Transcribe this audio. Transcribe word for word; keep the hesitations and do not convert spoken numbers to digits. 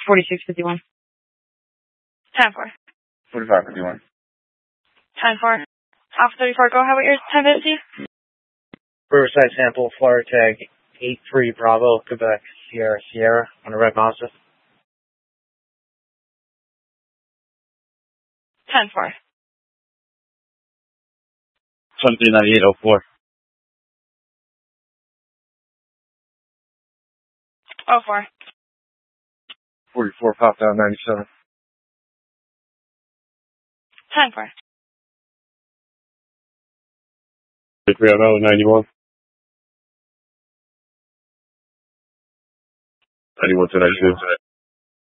forty-six fifty-one. ten four. forty-five fifty-one. ten four. Alpha thirty-four, go ahead with your ten minutes. Riverside sample, flyer tag eight three Bravo, Quebec, Sierra, Sierra, on a red Mazda. ten four. twenty-three ninety-eight oh four. oh four. forty-four popped out ninety-seven. ten four. three oh ninety-one. ninety-one to ninety-two.